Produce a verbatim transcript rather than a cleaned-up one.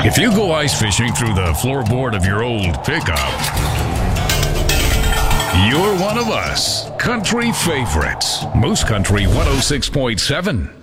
If you go ice fishing through the floorboard of your old pickup, you're one of us. Country favorites. Moose Country one oh six point seven.